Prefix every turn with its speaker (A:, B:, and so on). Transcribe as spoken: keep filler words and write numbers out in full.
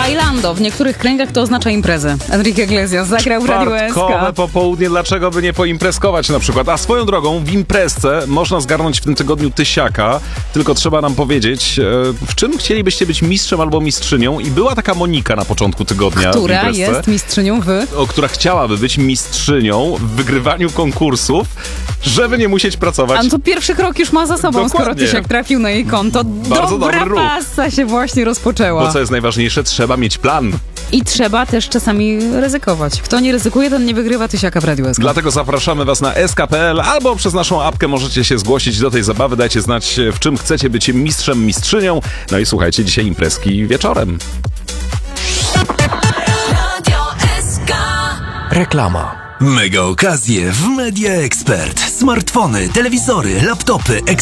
A: Bailando. W niektórych kręgach to oznacza imprezę. Enrique Iglesias zagrał w Radiu S K.
B: Czwartkowe popołudnie, dlaczego by nie poimprezkować na przykład? A swoją drogą, w imprezce można zgarnąć w tym tygodniu tysiaka, tylko trzeba nam powiedzieć, w czym chcielibyście być mistrzem albo mistrzynią. I była taka Monika na początku tygodnia
A: Która
B: w imprezce,
A: jest mistrzynią w...
B: o, która chciałaby być mistrzynią w wygrywaniu konkursów, żeby nie musieć pracować.
A: A no to pierwszy krok już ma za sobą,
B: Dokładnie.
A: skoro tysiak trafił na jej konto.
B: Bardzo
A: Dobra
B: dobry ruch.
A: pasa się właśnie rozpoczęła.
B: Bo co jest najważniejsze, trzeba mieć plan.
A: I trzeba też czasami ryzykować. Kto nie ryzykuje, ten nie wygrywa tysiaka w Radiu S K.
B: Dlatego zapraszamy was na s k kropka p l albo przez naszą apkę możecie się zgłosić do tej zabawy. Dajcie znać, w czym chcecie być mistrzem, mistrzynią. No i słuchajcie, dzisiaj imprezki wieczorem.
C: Reklama.
D: Mega okazje w Media Expert. Smartfony, telewizory, laptopy,